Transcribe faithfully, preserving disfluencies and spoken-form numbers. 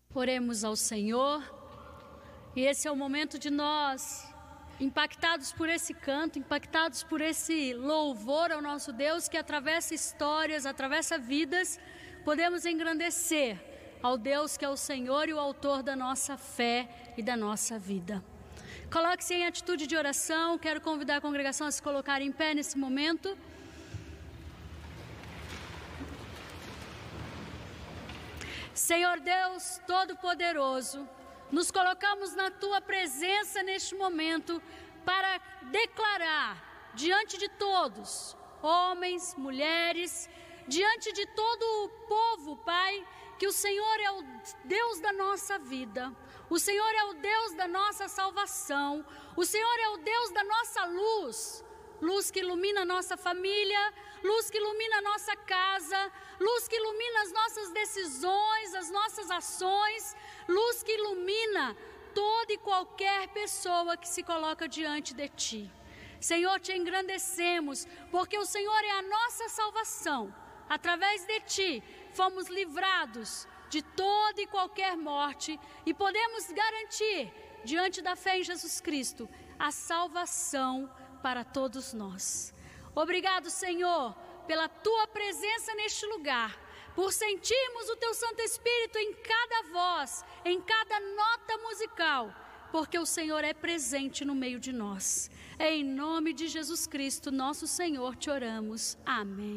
Oremos ao Senhor, e esse é o momento de nós, impactados por esse canto, impactados por esse louvor ao nosso Deus que atravessa histórias, atravessa vidas, podemos engrandecer ao Deus que é o Senhor e o autor da nossa fé e da nossa vida. Coloque-se em atitude de oração. Quero convidar a congregação a se colocar em pé nesse momento. Senhor Deus Todo-Poderoso, nos colocamos na Tua presença neste momento para declarar diante de todos, homens, mulheres, diante de todo o povo, Pai, que o Senhor é o Deus da nossa vida, o Senhor é o Deus da nossa salvação, o Senhor é o Deus da nossa luz, luz que ilumina a nossa família, luz que ilumina a nossa casa, luz que ilumina as nossas decisões, as nossas ações, luz que ilumina toda e qualquer pessoa que se coloca diante de Ti. Senhor, Te engrandecemos, porque o Senhor é a nossa salvação. Através de Ti, fomos livrados de toda e qualquer morte e podemos garantir, diante da fé em Jesus Cristo, a salvação para todos nós. Obrigado, Senhor, pela Tua presença neste lugar, por sentirmos o Teu Santo Espírito em cada voz, em cada nota musical, porque o Senhor é presente no meio de nós. Em nome de Jesus Cristo, nosso Senhor, te oramos. Amém.